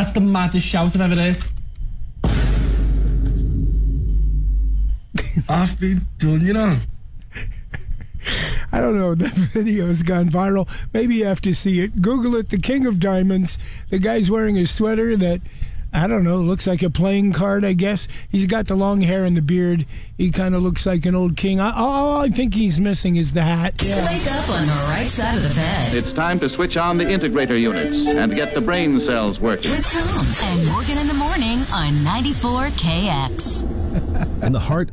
That's the maddest shout I've ever heard. I've been done, you know. I don't know. That video's gone viral. Maybe you have to see it. Google it. The King of Diamonds. The guy's wearing a sweater that, I don't know, looks like a playing card, I guess. He's got the long hair and the beard. He kind of looks like an old king. All I think he's missing is the hat. Yeah. Wake up on the right side of the bed. It's time to switch on the integrator units and get the brain cells working. With Tom and Morgan in the morning on 94KX. And the heart